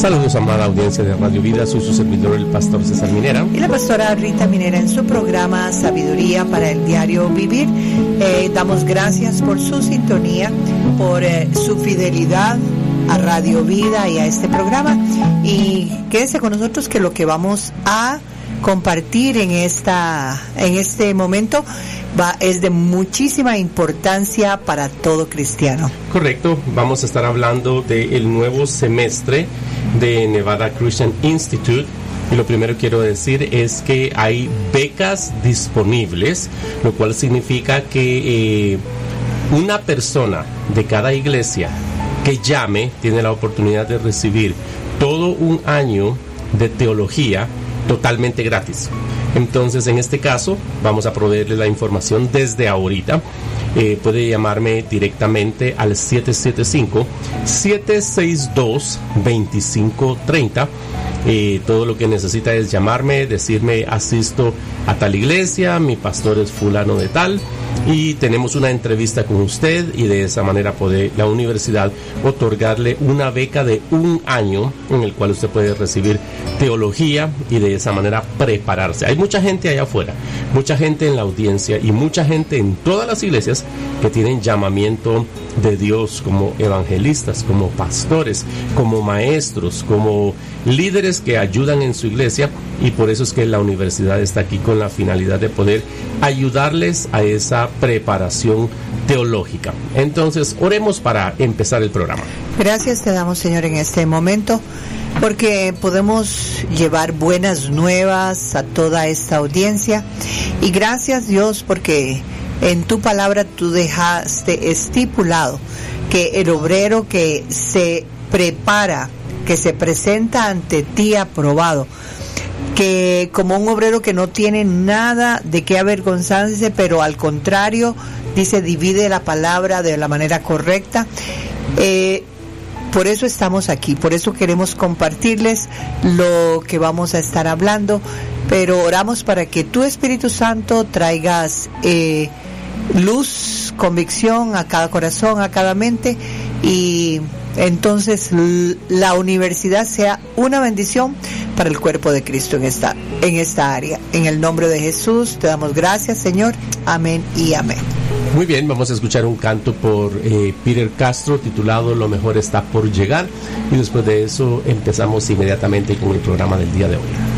Saludos, amada audiencia de Radio Vida, soy su servidor, el pastor César Minera. Y la pastora Rita Minera en su programa Sabiduría para el Diario Vivir. Damos gracias por su sintonía, por su fidelidad a Radio Vida y a este programa. Y quédese con nosotros que lo que vamos a compartir en este momento es de muchísima importancia para todo cristiano. Correcto, vamos a estar hablando del nuevo semestre de Nevada Christian Institute. Y lo primero que quiero decir es que hay becas disponibles, lo cual significa que una persona de cada iglesia que llame tiene la oportunidad de recibir todo un año de teología totalmente gratis. Entonces, en este caso, vamos a proveerle la información desde ahorita. Puede llamarme directamente al 775-762-2530. Todo lo que necesita es llamarme, decirme: asisto a tal iglesia, mi pastor es fulano de tal, y tenemos una entrevista con usted, y de esa manera puede la universidad otorgarle una beca de un año en el cual usted puede recibir teología y de esa manera prepararse. Hay mucha gente allá afuera, mucha gente en la audiencia y mucha gente en todas las iglesias que tienen llamamiento de Dios como evangelistas, como pastores, como maestros, como líderes que ayudan en su iglesia, y por eso es que la universidad está aquí con la finalidad de poder ayudarles a esa preparación teológica. Entonces, oremos para empezar el programa. Gracias te damos, Señor, en este momento, porque podemos llevar buenas nuevas a toda esta audiencia, y gracias, Dios, porque en tu palabra tú dejaste estipulado que el obrero que se prepara, que se presenta ante ti aprobado, que como un obrero que no tiene nada de qué avergonzarse, pero al contrario, dice, divide la palabra de la manera correcta. Por eso estamos aquí, por eso queremos compartirles lo que vamos a estar hablando, pero oramos para que tu Espíritu Santo traigas luz, convicción a cada corazón, a cada mente, y entonces la universidad sea una bendición para el cuerpo de Cristo en esta área. En el nombre de Jesús te damos gracias, Señor. Amén y amén. Muy bien, vamos a escuchar un canto por Peter Castro titulado Lo mejor está por llegar, y después de eso empezamos inmediatamente con el programa del día de hoy.